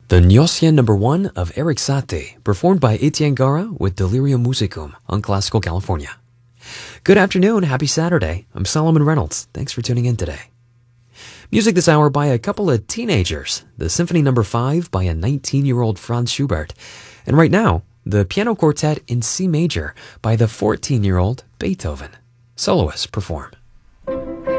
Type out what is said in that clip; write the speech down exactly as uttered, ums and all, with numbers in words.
The Gnossian number one of Erik Satie, performed by Etienne Gara with Delirium Musicum on Classical California. Good afternoon, happy Saturday. I'm Solomon Reynolds. Thanks for tuning in today. Music this hour by a couple of teenagers, the Symphony number five by a nineteen-year-old Franz Schubert, and right now, the Piano Quartet in C major by the fourteen-year-old Beethoven. Soloists perform.